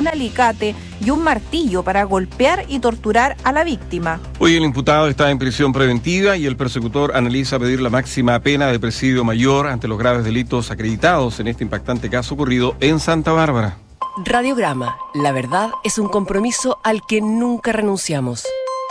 un alicate y un martillo para golpear y torturar a la víctima. Hoy el imputado está en prisión preventiva y el persecutor analiza pedir la máxima pena de presidio mayor ante los graves delitos acreditados en este impactante caso ocurrido en Santa Bárbara. Radiograma, la verdad es un compromiso al que nunca renunciamos.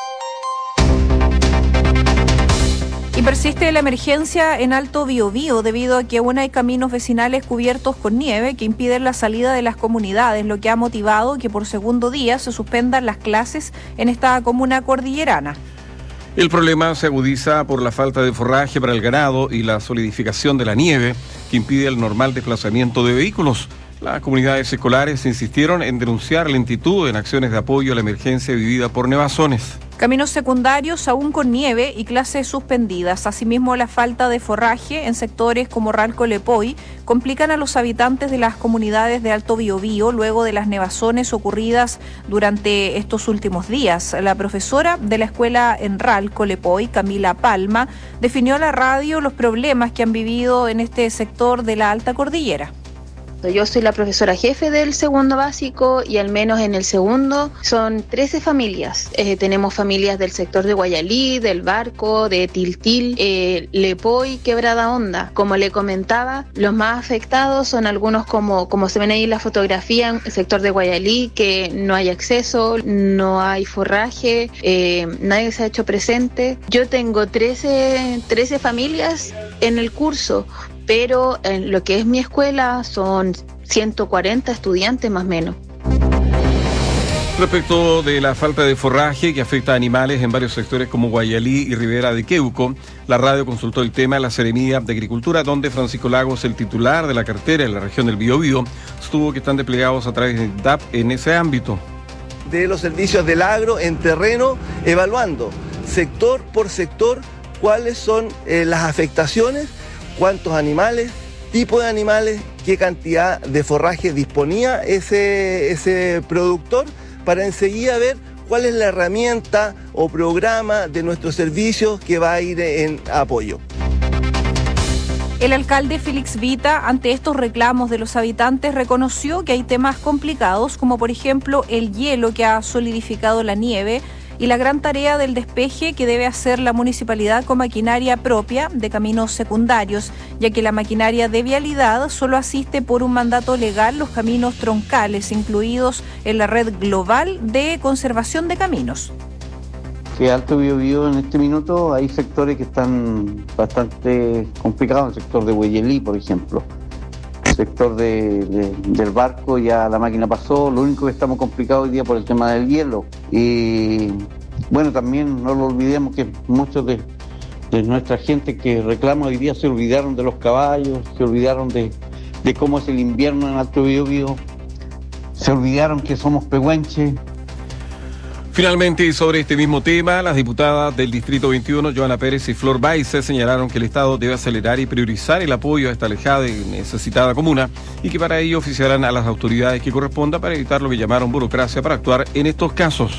Y persiste la emergencia en Alto Biobío debido a que aún hay caminos vecinales cubiertos con nieve que impiden la salida de las comunidades, lo que ha motivado que por segundo día se suspendan las clases en esta comuna cordillerana. El problema se agudiza por la falta de forraje para el ganado y la solidificación de la nieve que impide el normal desplazamiento de vehículos. Las comunidades escolares insistieron en denunciar lentitud en acciones de apoyo a la emergencia vivida por nevazones. Caminos secundarios aún con nieve y clases suspendidas. Asimismo, la falta de forraje en sectores como Ralco Lepoy complican a los habitantes de las comunidades de Alto Biobío luego de las nevazones ocurridas durante estos últimos días. La profesora de la escuela en Ralco Lepoy, Camila Palma, definió a la radio los problemas que han vivido en este sector de la Alta Cordillera. Yo soy la profesora jefe del segundo básico y al menos en el segundo son 13 familias. Tenemos familias del sector de Guayalí, del Barco, de Tiltil, Lepoy, Quebrada Honda. Como le comentaba, los más afectados son algunos como se ven ahí en la fotografía, en el sector de Guayalí, que no hay acceso, no hay forraje, nadie se ha hecho presente. Yo tengo 13 familias en el curso, pero en lo que es mi escuela son 140 estudiantes más o menos. Respecto de la falta de forraje que afecta a animales en varios sectores como Guayalí y Ribera de Queuco, la radio consultó el tema en la Seremía de Agricultura, donde Francisco Lagos, el titular de la cartera en la región del Biobío, sostuvo que están desplegados a través de DAP en ese ámbito. De los servicios del agro en terreno, evaluando sector por sector cuáles son las afectaciones, cuántos animales, tipo de animales, qué cantidad de forraje disponía ese productor, para enseguida ver cuál es la herramienta o programa de nuestros servicios que va a ir en apoyo. El alcalde Félix Vita, ante estos reclamos de los habitantes, reconoció que hay temas complicados, como por ejemplo el hielo que ha solidificado la nieve, y la gran tarea del despeje que debe hacer la municipalidad con maquinaria propia de caminos secundarios, ya que la maquinaria de vialidad solo asiste por un mandato legal los caminos troncales, incluidos en la red global de conservación de caminos. Que Alto Biobío en este minuto hay sectores que están bastante complicados, el sector de Guayelí, por ejemplo. El sector del Barco ya la máquina pasó, lo único que estamos complicados hoy día por el tema del hielo. Y bueno, también no lo olvidemos que muchos de nuestra gente que reclama hoy día se olvidaron de los caballos, se olvidaron de cómo es el invierno en Alto Biobío, se olvidaron que somos pehuenches. Finalmente, y sobre este mismo tema, las diputadas del Distrito 21, Joana Pérez y Flor Baize, señalaron que el Estado debe acelerar y priorizar el apoyo a esta alejada y necesitada comuna y que para ello oficiarán a las autoridades que corresponda para evitar lo que llamaron burocracia para actuar en estos casos.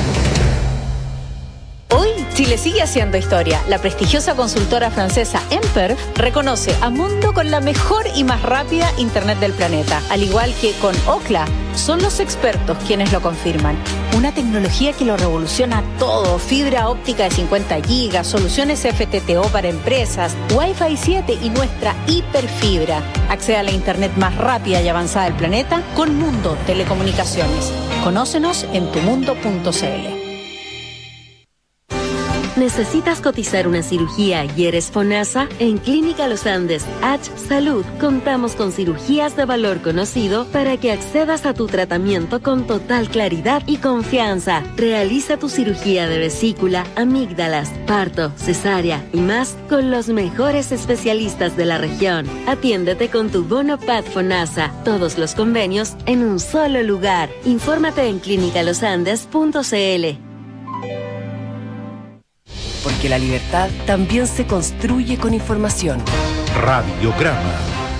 Hoy, Chile sigue haciendo historia. La prestigiosa consultora francesa Emperf reconoce a Mundo con la mejor y más rápida Internet del planeta. Al igual que con Ookla, son los expertos quienes lo confirman. Una tecnología que lo revoluciona todo. Fibra óptica de 50 gigas, soluciones FTTO para empresas, Wi-Fi 7 y nuestra hiperfibra. Accede a la Internet más rápida y avanzada del planeta con Mundo Telecomunicaciones. Conócenos en tumundo.cl. ¿Necesitas cotizar una cirugía y eres FONASA? En Clínica Los Andes, H Salud, contamos con cirugías de valor conocido para que accedas a tu tratamiento con total claridad y confianza. Realiza tu cirugía de vesícula, amígdalas, parto, cesárea y más con los mejores especialistas de la región. Atiéndete con tu bono PAD FONASA. Todos los convenios en un solo lugar. Infórmate en clinicalosandes.cl. Porque la libertad también se construye con información. Radiograma.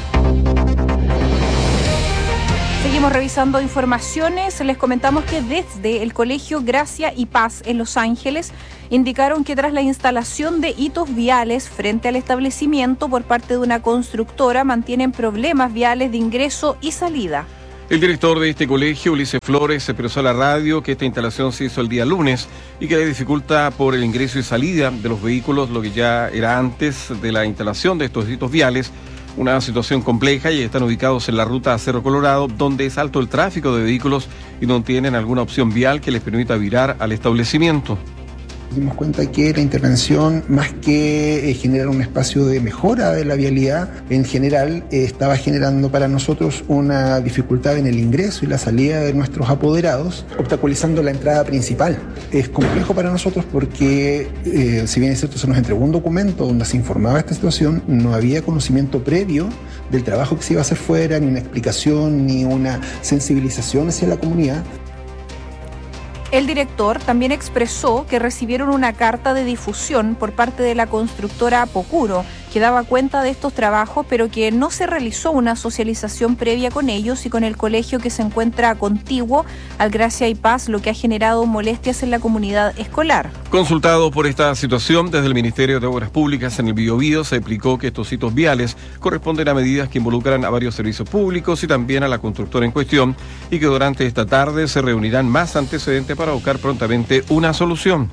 Seguimos revisando informaciones. Les comentamos que desde el Colegio Gracia y Paz en Los Ángeles indicaron que tras la instalación de hitos viales frente al establecimiento por parte de una constructora mantienen problemas viales de ingreso y salida. El director de este colegio, Ulises Flores, expresó a la radio que esta instalación se hizo el día lunes y que le dificulta por el ingreso y salida de los vehículos, lo que ya era antes de la instalación de estos distritos viales. Una situación compleja y están ubicados en la ruta a Cerro Colorado, donde es alto el tráfico de vehículos y no tienen alguna opción vial que les permita virar al establecimiento. Dimos cuenta que la intervención, más que generar un espacio de mejora de la vialidad, en general estaba generando para nosotros una dificultad en el ingreso y la salida de nuestros apoderados, obstaculizando la entrada principal. Es complejo para nosotros porque, si bien es cierto, se nos entregó un documento donde se informaba esta situación, no había conocimiento previo del trabajo que se iba a hacer fuera, ni una explicación, ni una sensibilización hacia la comunidad. El director también expresó que recibieron una carta de difusión por parte de la constructora Pocuro, que daba cuenta de estos trabajos, pero que no se realizó una socialización previa con ellos y con el colegio que se encuentra contiguo al Gracia y Paz, lo que ha generado molestias en la comunidad escolar. Consultado por esta situación, desde el Ministerio de Obras Públicas en el Biobío se explicó que estos hitos viales corresponden a medidas que involucran a varios servicios públicos y también a la constructora en cuestión, y que durante esta tarde se reunirán más antecedentes para buscar prontamente una solución.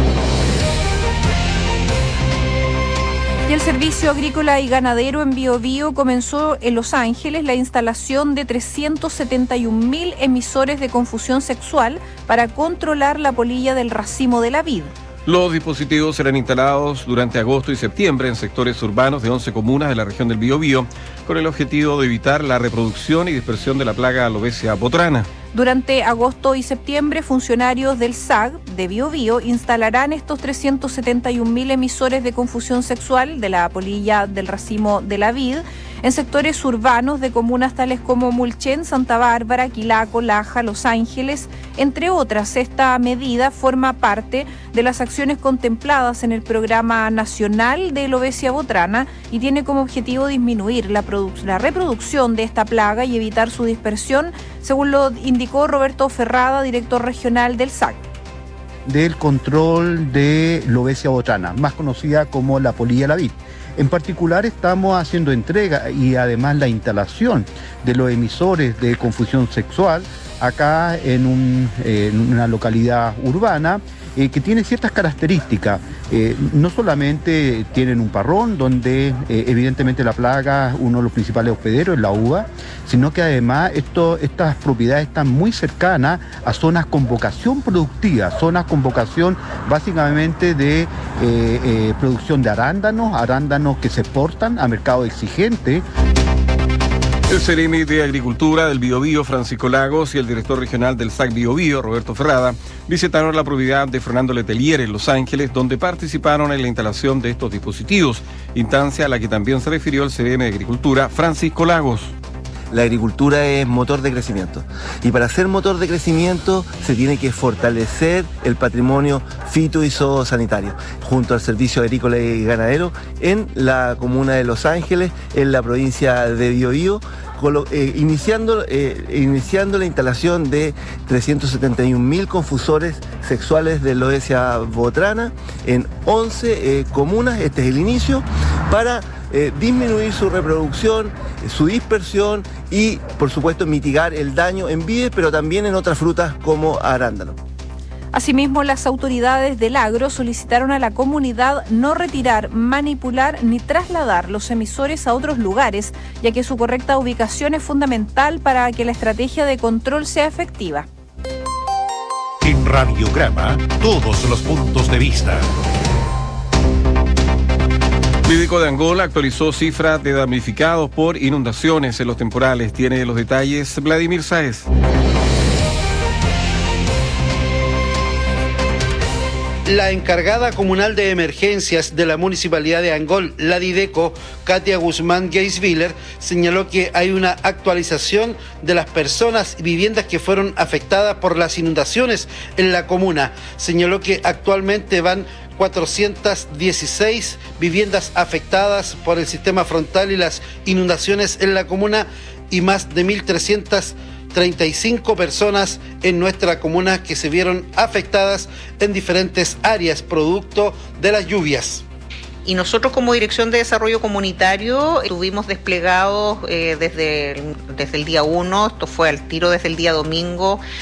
Y el Servicio Agrícola y Ganadero en Biobío comenzó en Los Ángeles la instalación de 371.000 emisores de confusión sexual para controlar la polilla del racimo de la vid. Los dispositivos serán instalados durante agosto y septiembre en sectores urbanos de 11 comunas de la región del Biobío, con el objetivo de evitar la reproducción y dispersión de la plaga Lobesia botrana. Durante agosto y septiembre, funcionarios del SAG de Biobío instalarán estos 371.000 emisores de confusión sexual de la polilla del racimo de la vid en sectores urbanos de comunas tales como Mulchen, Santa Bárbara, Quilaco, Laja, Los Ángeles, entre otras. Esta medida forma parte de las acciones contempladas en el Programa Nacional de Lobesia botrana y tiene como objetivo disminuir la reproducción de esta plaga y evitar su dispersión, según lo indicó Roberto Ferrada, director regional del SAC. Del control de Lobesia botrana, más conocida como la polilla de la vid. En particular estamos haciendo entrega y además la instalación de los emisores de confusión sexual acá en una localidad urbana que tiene ciertas características. No solamente tienen un parrón donde evidentemente la plaga, uno de los principales hospederos es la uva, sino que además estas propiedades están muy cercanas a zonas con vocación productiva, zonas con vocación básicamente de producción de arándanos que se exportan a mercados exigentes. El Seremi de Agricultura del Biobío, Francisco Lagos, y el director regional del SAC Biobío, Roberto Ferrada, visitaron la propiedad de Fernando Letelier en Los Ángeles, donde participaron en la instalación de estos dispositivos, instancia a la que también se refirió el Seremi de Agricultura, Francisco Lagos. La agricultura es motor de crecimiento y para ser motor de crecimiento se tiene que fortalecer el patrimonio fito y zoosanitario junto al Servicio Agrícola y Ganadero en la comuna de Los Ángeles, en la provincia de Biobío, iniciando la instalación de 371.000 confusores sexuales de Lobesia botrana en 11 comunas. Este es el inicio para disminuir su reproducción, su dispersión y, por supuesto, mitigar el daño en vides, pero también en otras frutas como arándano. Asimismo, las autoridades del agro solicitaron a la comunidad no retirar, manipular ni trasladar los emisores a otros lugares, ya que su correcta ubicación es fundamental para que la estrategia de control sea efectiva. En Radiograma, todos los puntos de vista. Médico de Angola actualizó cifras de damnificados por inundaciones en los temporales. Tiene los detalles Vladimir Sáez. La encargada comunal de emergencias de la Municipalidad de Angol, la Dideco, Katia Guzmán Geisviller, señaló que hay una actualización de las personas y viviendas que fueron afectadas por las inundaciones en la comuna. Señaló que actualmente van 416 viviendas afectadas por el sistema frontal y las inundaciones en la comuna y más de 1.335 personas en nuestra comuna que se vieron afectadas en diferentes áreas producto de las lluvias. Y nosotros como Dirección de Desarrollo Comunitario estuvimos desplegados desde el día 1, esto fue al tiro desde el día domingo,